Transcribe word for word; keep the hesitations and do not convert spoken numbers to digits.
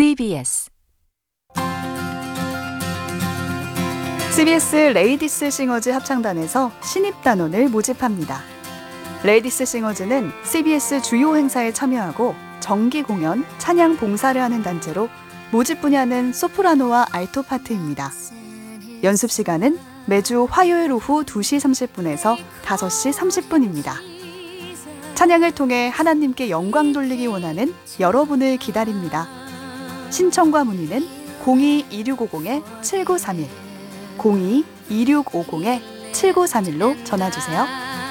씨비에스 씨비에스 레이디스 싱어즈 합창단에서 신입단원을 모집합니다. 레이디스 싱어즈는 씨비에스 주요 행사에 참여하고 정기 공연, 찬양 봉사를 하는 단체로 모집 분야는 소프라노와 알토 파트입니다. 연습 시간은 매주 화요일 오후 두 시 삼십 분에서 다섯 시 삼십 분입니다. 찬양을 통해 하나님께 영광 돌리기 원하는 여러분을 기다립니다. 신청과 문의는 공이 이육오공 칠구삼일, 공이 이육오공 칠구삼일로 전화주세요.